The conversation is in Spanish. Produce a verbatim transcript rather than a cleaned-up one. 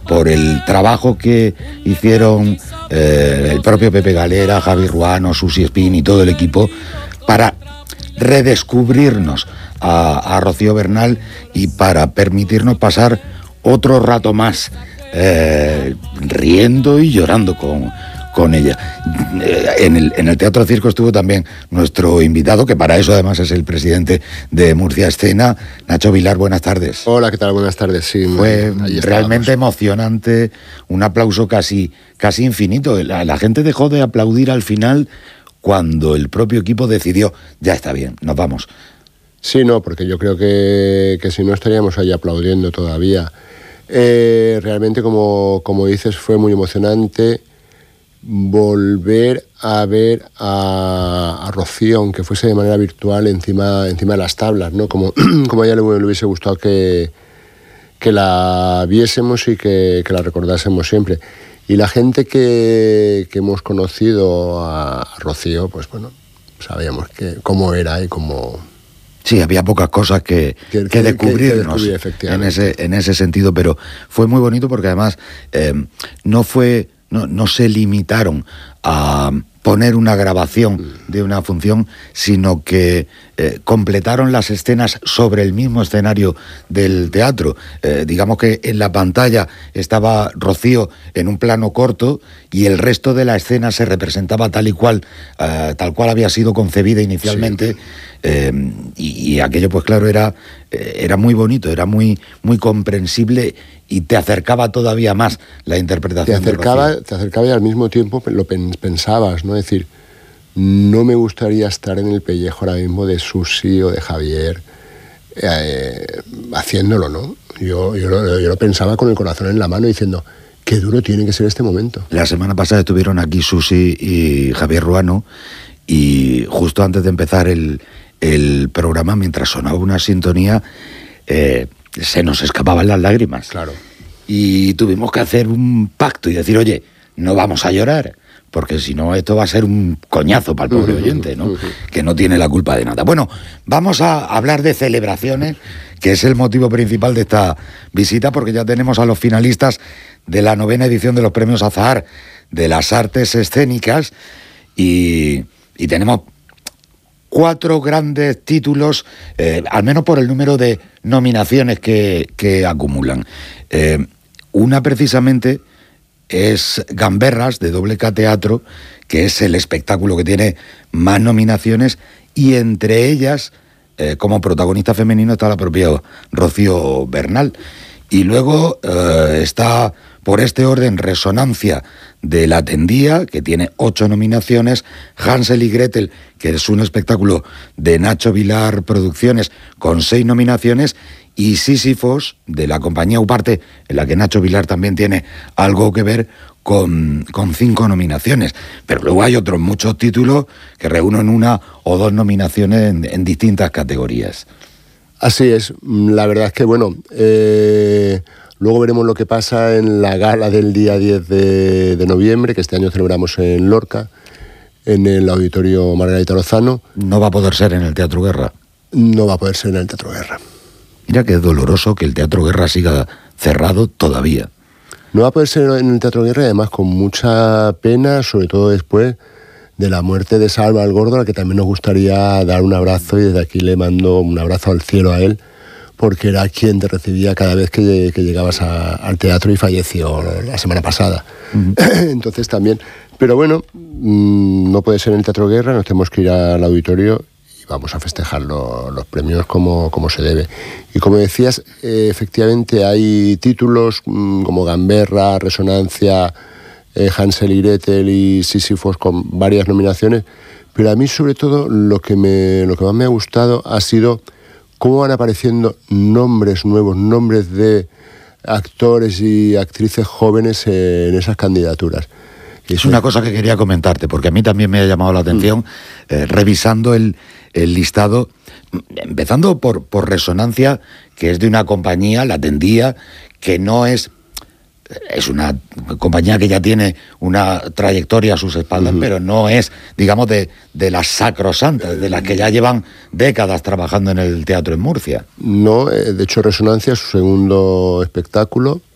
por el trabajo que hicieron eh, el propio Pepe Galera, Javi Ruano, Susi Espín y todo el equipo para redescubrirnos a, a Rocío Bernal y para permitirnos pasar otro rato más eh, riendo y llorando con, con ella. En el, en el Teatro Circo estuvo también nuestro invitado, que para eso además es el presidente de Murcia Escena, Nacho Vilar. Buenas tardes. Hola, ¿qué tal? Buenas tardes. Sí, fue realmente emocionante, un aplauso casi, casi infinito. La, la gente dejó de aplaudir al final cuando el propio equipo decidió, ya está bien, nos vamos. Sí, no, porque yo creo que, que si no estaríamos ahí aplaudiendo todavía. Eh, realmente, como, como dices, fue muy emocionante volver a ver a, a Rocío, aunque fuese de manera virtual, encima, encima de las tablas, ¿no? Como, como a ella le, le hubiese gustado que, que la viésemos y que, que la recordásemos siempre. Y la gente que, que hemos conocido a Rocío, pues bueno, sabíamos que, cómo era y cómo... Sí, había pocas cosas que, que, que descubrirnos que, que descubrir, en, ese, en ese sentido, pero fue muy bonito porque además eh, no, fue, no, no se limitaron a poner una grabación de una función, sino que eh, completaron las escenas sobre el mismo escenario del teatro. Eh, digamos que en la pantalla estaba Rocío en un plano corto y el resto de la escena se representaba tal y cual, eh, tal cual había sido concebida inicialmente. Sí. Eh, y, y aquello, pues claro, era, eh, era muy bonito, era muy, muy comprensible y te acercaba todavía más la interpretación. Te acercaba, te acercaba y al mismo tiempo lo pensabas, ¿no? Es decir, no me gustaría estar en el pellejo ahora mismo de Susi o de Javier eh, haciéndolo, ¿no? Yo, yo, lo, yo lo pensaba con el corazón en la mano diciendo, qué duro tiene que ser este momento. La semana pasada estuvieron aquí Susi y Javier Ruano y justo antes de empezar el, el programa, mientras sonaba una sintonía, eh, se nos escapaban las lágrimas. Claro. Y tuvimos que hacer un pacto y decir, oye, no vamos a llorar, porque si no esto va a ser un coñazo para el pobre oyente, ¿no? Que no tiene la culpa de nada. Bueno, vamos a hablar de celebraciones, que es el motivo principal de esta visita, porque ya tenemos a los finalistas de la novena edición de los Premios Azahar de las Artes Escénicas y, y tenemos cuatro grandes títulos, eh, al menos por el número de nominaciones que, que acumulan. Eh, una precisamente es Gamberras, de Doble K Teatro, que es el espectáculo que tiene más nominaciones, y entre ellas, eh, como protagonista femenino, está la propia Rocío Bernal. Y luego eh, está, por este orden, Resonancia, de La Tendía, que tiene ocho nominaciones, Hansel y Gretel, que es un espectáculo de Nacho Vilar Producciones, con seis nominaciones, y Sísifos, de la compañía Uparte, en la que Nacho Vilar también tiene algo que ver, con, con cinco nominaciones. Pero luego hay otros muchos títulos que reúnen una o dos nominaciones en, en distintas categorías. Así es, la verdad es que, bueno, eh, luego veremos lo que pasa en la gala del día diez de, de noviembre, que este año celebramos en Lorca, en el Auditorio Margarita Lozano. No va a poder ser en el Teatro Guerra. No va a poder ser en el Teatro Guerra. Mira que es doloroso que el Teatro Guerra siga cerrado todavía. No va a poder ser en el Teatro Guerra, y además con mucha pena, sobre todo después de la muerte de Salva el Gordo, a la que también nos gustaría dar un abrazo, y desde aquí le mando un abrazo al cielo a él, porque era quien te recibía cada vez que, que llegabas a, al teatro, y falleció la semana pasada. Uh-huh. Entonces también, pero bueno, mmm, no puede ser en el Teatro Guerra, nos tenemos que ir al auditorio y vamos a festejar lo, los premios como, como se debe. Y como decías, eh, efectivamente hay títulos mmm, como Gamberra, Resonancia, eh, Hansel y Gretel y Sísifos, con varias nominaciones, pero a mí sobre todo lo que, me, lo que más me ha gustado ha sido cómo van apareciendo nombres nuevos, nombres de actores y actrices jóvenes en esas candidaturas. Es sí. Una cosa que quería comentarte, porque a mí también me ha llamado la atención, mm. eh, revisando el, el listado, empezando por, por Resonancia, que es de una compañía, La Tendía, que no es... Es una compañía que ya tiene una trayectoria a sus espaldas, uh-huh. pero no es, digamos, de, de las sacrosantas, de las que ya llevan décadas trabajando en el teatro en Murcia. No, de hecho Resonancia es su segundo espectáculo,